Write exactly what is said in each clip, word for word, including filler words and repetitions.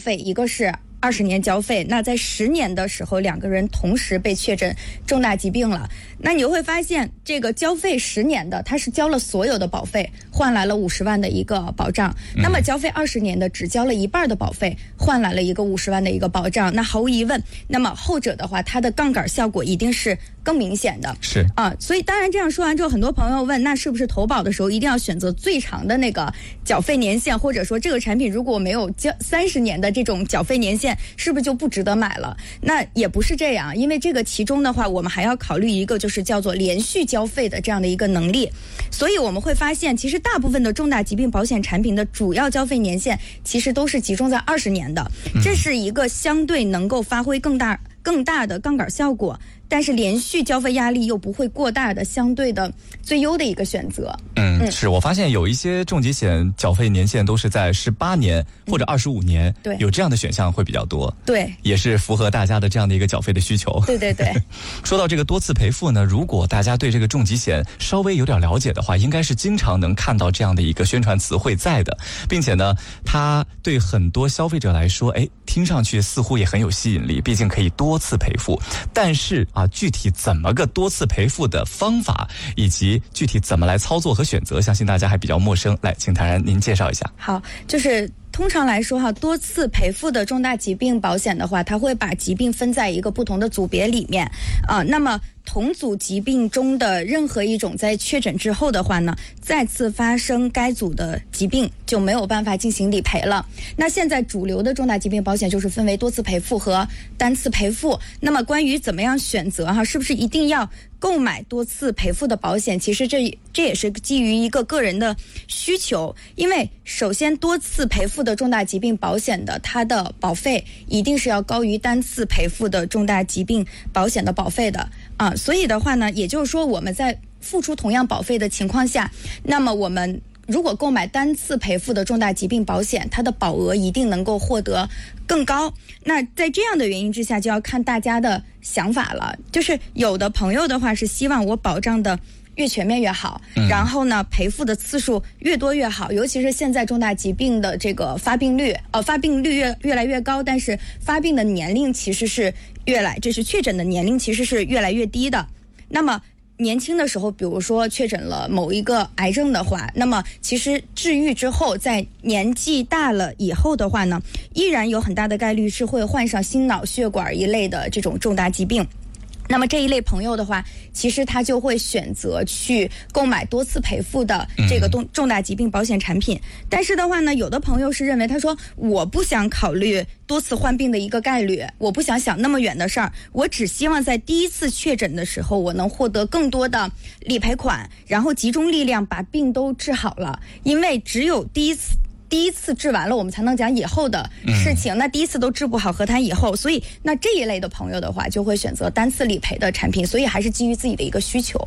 费，一个是二十年交费，那在十年的时候，两个人同时被确诊重大疾病了，那你就会发现，这个交费十年的，他是交了所有的保费，换来了五十万的一个保障； 嗯、 那么交费二十年的，只交了一半的保费，换来了一个五十万的一个保障。那毫无疑问，那么后者的话，它的杠杆效果一定是更明显的。 是啊，所以当然这样说完之后，很多朋友问，那是不是投保的时候一定要选择最长的那个缴费年限，或者说这个产品如果没有交三十年的这种缴费年限，是不是就不值得买了？那也不是这样，因为这个其中的话，我们还要考虑一个就是叫做连续交费的这样的一个能力。所以我们会发现，其实大部分的重大疾病保险产品的主要交费年限其实都是集中在二十年的，这是一个相对能够发挥更大更大的杠杆效果，但是连续交费压力又不会过大的相对的最优的一个选择。 嗯，嗯是我发现有一些重疾险缴费年限都是在十八年或者二十五年、嗯，对，有这样的选项会比较多。 对， 也是符合大家的这样的一个缴费的需求。 对对对。 说到这个多次赔付呢，如果大家对这个重疾险稍微有点了解的话，应该是经常能看到这样的一个宣传词汇在的，并且呢，它对很多消费者来说，哎，听上去似乎也很有吸引力，毕竟可以多次赔付。但是啊，具体怎么个多次赔付的方法，以及具体怎么来操作和选择，相信大家还比较陌生。来，请谭然您介绍一下。 好，就是通常来说哈，多次赔付的重大疾病保险的话，它会把疾病分在一个不同的组别里面啊、呃。那么同组疾病中的任何一种在确诊之后的话呢，再次发生该组的疾病就没有办法进行理赔了。那现在主流的重大疾病保险就是分为多次赔付和单次赔付。那么关于怎么样选择哈，是不是一定要购买多次赔付的保险，其实这这也是基于一个个人的需求。因为首先多次赔付的重大疾病保险的它的保费一定是要高于单次赔付的重大疾病保险的保费的啊，所以的话呢，也就是说我们在付出同样保费的情况下，那么我们如果购买单次赔付的重大疾病保险，它的保额一定能够获得更高。那在这样的原因之下，就要看大家的想法了。就是有的朋友的话是希望我保障的越全面越好，然后呢赔付的次数越多越好，尤其是现在重大疾病的这个发病率呃发病率越越来越高，但是发病的年龄其实是越来这是确诊的年龄其实是越来越低的。那么年轻的时候，比如说确诊了某一个癌症的话，那么其实治愈之后，在年纪大了以后的话呢，依然有很大的概率是会患上心脑血管一类的这种重大疾病。那么这一类朋友的话，其实他就会选择去购买多次赔付的这个重重大疾病保险产品。但是的话呢，有的朋友是认为，他说我不想考虑多次患病的一个概率，我不想想那么远的事儿，我只希望在第一次确诊的时候，我能获得更多的理赔款，然后集中力量把病都治好了。因为只有第一次第一次治完了，我们才能讲以后的事情、嗯、那第一次都治不好，何谈以后？所以那这一类的朋友的话，就会选择单次理赔的产品，所以还是基于自己的一个需求。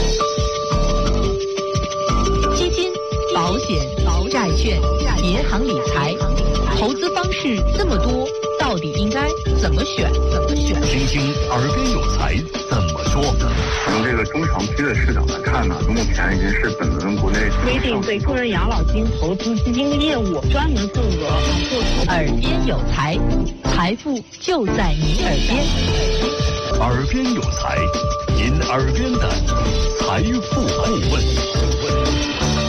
基金、保险、债券、银行理财，投资方式这么多，到底应该怎么选？怎么选？ 听听耳边有财怎么说。 从这个中长期的视角来看呢，目前已经是本轮国内规定对个人养老金投资基金业务专门份额做出。 耳边有财，财富就在你耳边。 耳边有财，您耳边的财富顾问。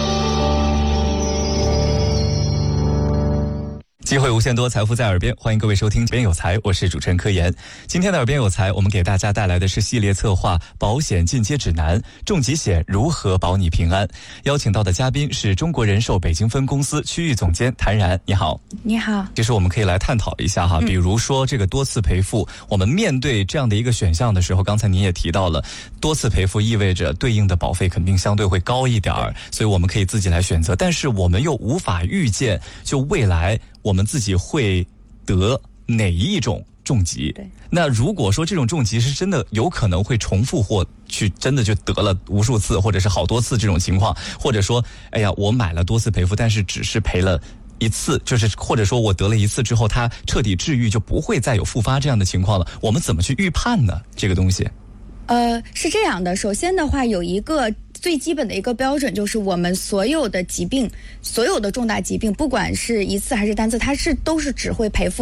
机会无限多，财富在耳边，欢迎各位收听耳边有财，我是主持人柯岩。今天的耳边有财，我们给大家带来的是系列策划保险进阶指南，重疾险如何保你平安。邀请到的嘉宾是中国人寿北京分公司区域总监谭然，你好。 你好。 其实我们可以来探讨一下哈，比如说这个多次赔付、嗯、我们面对这样的一个选项的时候，刚才您也提到了，多次赔付意味着对应的保费肯定相对会高一点儿，所以我们可以自己来选择，但是我们又无法预见就未来我们自己会得哪一种重疾。 对， 那如果说这种重疾是真的有可能会重复或去真的就得了无数次或者是好多次这种情况，或者说哎呀我买了多次赔付但是只是赔了一次，就是或者说我得了一次之后它彻底治愈就不会再有复发这样的情况了，我们怎么去预判呢这个东西？ 呃，是这样的，首先的话有一个最基本的一个标准，就是我们所有的疾病，所有的重大疾病，不管是一次还是单次，它是都是只会赔付